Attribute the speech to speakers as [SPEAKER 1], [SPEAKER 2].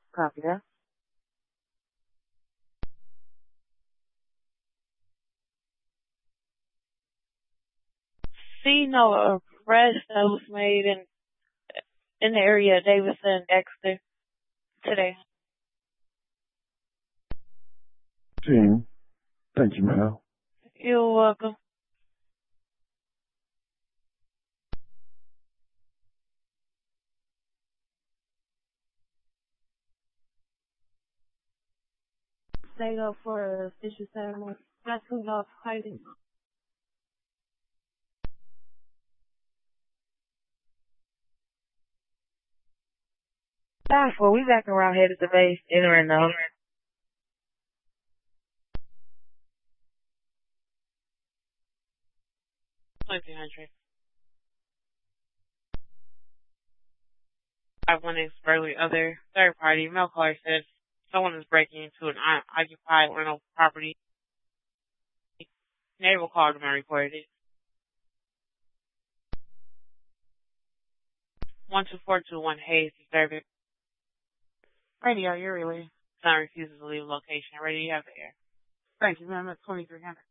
[SPEAKER 1] Copy that. See no arrest that was made in the area of Davidson, Dexter today.
[SPEAKER 2] Team. Thank you, ma'am.
[SPEAKER 1] You're welcome. Stay up for a official ceremony. Not too off hiding. Time for we back around headed to base, entering the 2300. 51 Burley. Other third party mail caller said someone is breaking into an unoccupied rental property. Neighbor called them and reported it. 12421 Hayes disturbance. Radio, you're really. Son refuses to leave location. Radio, you have the air. Thank you, ma'am. That's 2300.